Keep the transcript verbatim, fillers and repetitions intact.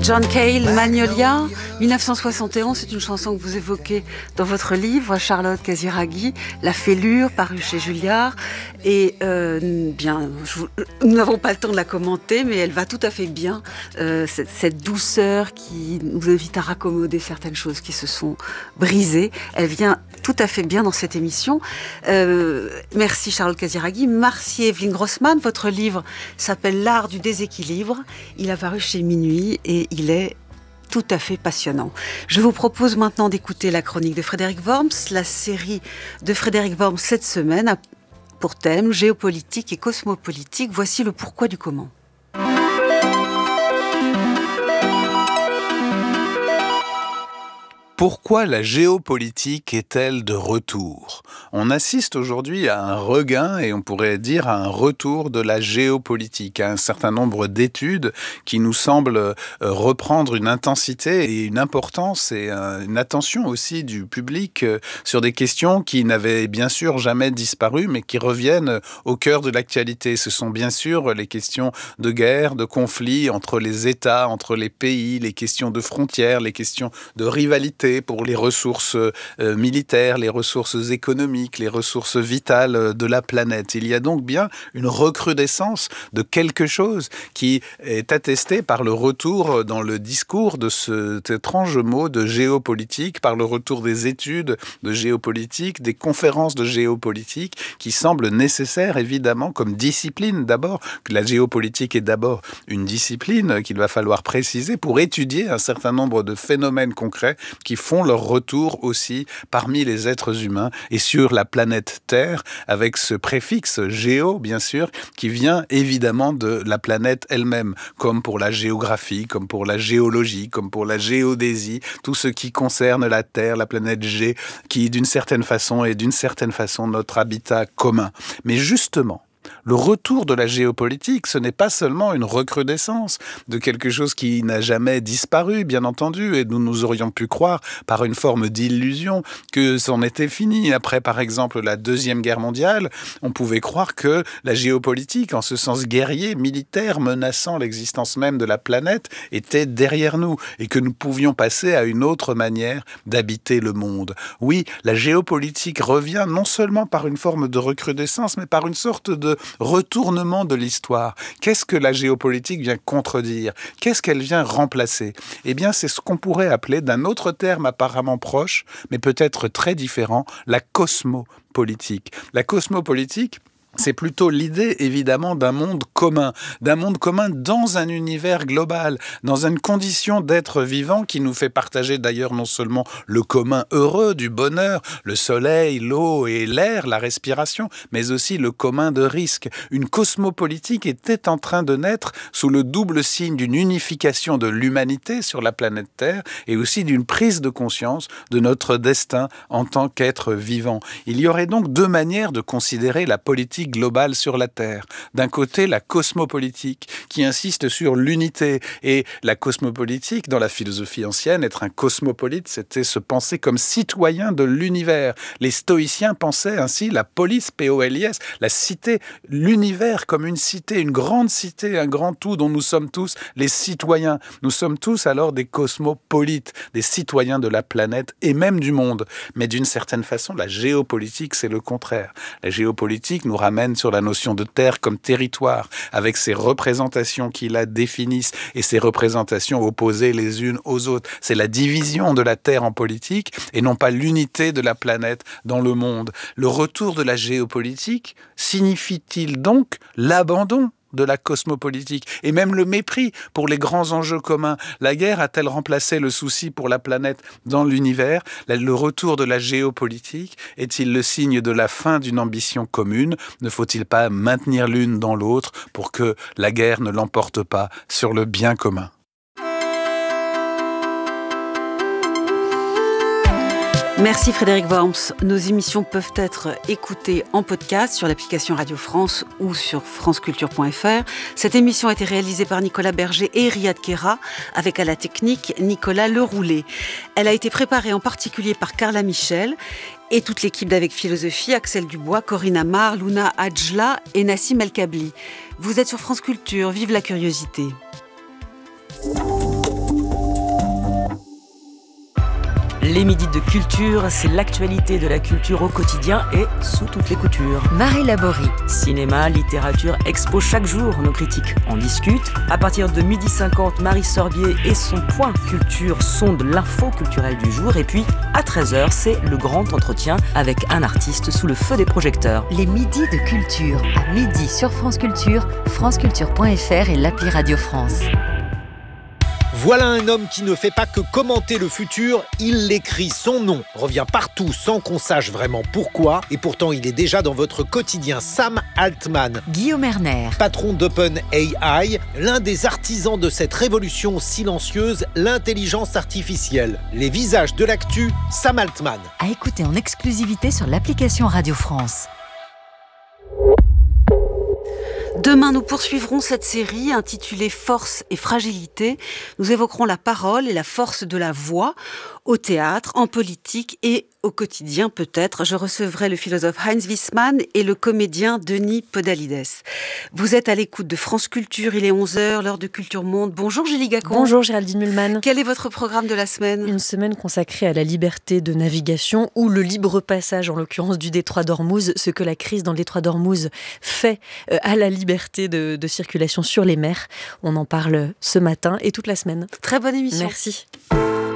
John Cale, Magnolia, dix-neuf cent soixante et onze, c'est une chanson que vous évoquez dans votre livre, Charlotte Casiraghi, La Fêlure, paru chez Julliard. Et euh, bien, je vous, nous n'avons pas le temps de la commenter, mais elle va tout à fait bien, euh, cette, cette douceur qui nous invite à raccommoder certaines choses qui se sont brisées. Elle vient tout à fait bien dans cette émission. Euh, merci Charlotte Casiraghi. Merci Evelyne Grossman. Votre livre s'appelle L'art du déséquilibre. Il a paru chez Minuit et il est tout à fait passionnant. Je vous propose maintenant d'écouter la chronique de Frédéric Worms. La série de Frédéric Worms cette semaine a pour thème géopolitique et cosmopolitique. Voici le pourquoi du comment. Pourquoi la géopolitique est-elle de retour ? On assiste aujourd'hui à un regain et on pourrait dire à un retour de la géopolitique, à un certain nombre d'études qui nous semblent reprendre une intensité et une importance et une attention aussi du public sur des questions qui n'avaient bien sûr jamais disparu mais qui reviennent au cœur de l'actualité. Ce sont bien sûr les questions de guerre, de conflit entre les États, entre les pays, les questions de frontières, les questions de rivalité pour les ressources euh, militaires, les ressources économiques, les ressources vitales de la planète. Il y a donc bien une recrudescence de quelque chose qui est attesté par le retour dans le discours de cet étrange mot de géopolitique, par le retour des études de géopolitique, des conférences de géopolitique qui semblent nécessaires évidemment comme discipline d'abord, que la géopolitique est d'abord une discipline qu'il va falloir préciser pour étudier un certain nombre de phénomènes concrets qui font leur retour aussi parmi les êtres humains et sur la planète Terre, avec ce préfixe géo, bien sûr, qui vient évidemment de la planète elle-même, comme pour la géographie, comme pour la géologie, comme pour la géodésie, tout ce qui concerne la Terre, la planète G, qui d'une certaine façon est d'une certaine façon notre habitat commun. Mais justement, le retour de la géopolitique, ce n'est pas seulement une recrudescence de quelque chose qui n'a jamais disparu, bien entendu, et nous nous aurions pu croire par une forme d'illusion que c'en était fini. Après, par exemple, la Deuxième Guerre mondiale, on pouvait croire que la géopolitique, en ce sens guerrier, militaire, menaçant l'existence même de la planète, était derrière nous et que nous pouvions passer à une autre manière d'habiter le monde. Oui, la géopolitique revient non seulement par une forme de recrudescence, mais par une sorte de retournement de l'histoire. Qu'est-ce que la géopolitique vient contredire ? Qu'est-ce qu'elle vient remplacer ? Eh bien, c'est ce qu'on pourrait appeler, d'un autre terme apparemment proche, mais peut-être très différent, la cosmopolitique. La cosmopolitique, c'est plutôt l'idée, évidemment, d'un monde commun, d'un monde commun dans un univers global, dans une condition d'être vivant qui nous fait partager d'ailleurs non seulement le commun heureux du bonheur, le soleil, l'eau et l'air, la respiration, mais aussi le commun de risque. Une cosmopolitique était en train de naître sous le double signe d'une unification de l'humanité sur la planète Terre et aussi d'une prise de conscience de notre destin en tant qu'être vivant. Il y aurait donc deux manières de considérer la politique globale sur la Terre. D'un côté, la cosmopolitique, qui insiste sur l'unité. Et la cosmopolitique, dans la philosophie ancienne, être un cosmopolite, c'était se penser comme citoyen de l'univers. Les stoïciens pensaient ainsi la polis, P O L I S, la cité, l'univers comme une cité, une grande cité, un grand tout dont nous sommes tous les citoyens. Nous sommes tous alors des cosmopolites, des citoyens de la planète et même du monde. Mais d'une certaine façon, la géopolitique, c'est le contraire. La géopolitique nous ramène sur la notion de terre comme territoire, avec ses représentations qui la définissent et ses représentations opposées les unes aux autres. C'est la division de la terre en politique et non pas l'unité de la planète dans le monde. Le retour de la géopolitique signifie-t-il donc l'abandon de la cosmopolitique et même le mépris pour les grands enjeux communs? La guerre a-t-elle remplacé le souci pour la planète dans l'univers? Le retour de la géopolitique est-il le signe de la fin d'une ambition commune? Ne faut-il pas maintenir l'une dans l'autre pour que la guerre ne l'emporte pas sur le bien commun? Merci Frédéric Worms. Nos émissions peuvent être écoutées en podcast sur l'application Radio France ou sur franceculture point f r. Cette émission a été réalisée par Nicolas Berger et Riyad Kera, avec à la technique Nicolas Leroulet. Elle a été préparée en particulier par Carla Michel et toute l'équipe d'Avec Philosophie, Axel Dubois, Corinne Amar, Luna Adjla et Nassim El Kabli. Vous êtes sur France Culture, vive la curiosité. Les midis de culture, c'est l'actualité de la culture au quotidien et sous toutes les coutures. Marie Laborie. Cinéma, littérature, expo chaque jour, nos critiques en discutent. À partir de midi cinquante, Marie Sorbier et son point culture sont de l'info culturelle du jour. Et puis, à treize heures, c'est le grand entretien avec un artiste sous le feu des projecteurs. Les midis de culture, à midi sur France Culture, franceculture point f r et l'appli Radio France. Voilà un homme qui ne fait pas que commenter le futur, il l'écrit. Son nom revient partout sans qu'on sache vraiment pourquoi. Et pourtant, il est déjà dans votre quotidien. Sam Altman. Guillaume Erner. Patron d'OpenAI, l'un des artisans de cette révolution silencieuse, l'intelligence artificielle. Les visages de l'actu, Sam Altman. À écouter en exclusivité sur l'application Radio France. Demain, nous poursuivrons cette série intitulée Force et fragilité. Nous évoquerons la parole et la force de la voix au théâtre, en politique et au quotidien peut-être. Je recevrai le philosophe Heinz Wiesmann et le comédien Denis Podalides. Vous êtes à l'écoute de France Culture, il est onze heures, l'heure de Culture Monde. Bonjour Julie Gacon. Bonjour Géraldine Mühlmann. Quel est votre programme de la semaine ? Une semaine consacrée à la liberté de navigation ou le libre passage, en l'occurrence du détroit d'Ormuz, ce que la crise dans le détroit d'Ormuz fait à la liberté de, de circulation sur les mers. On en parle ce matin et toute la semaine. Très bonne émission. Merci.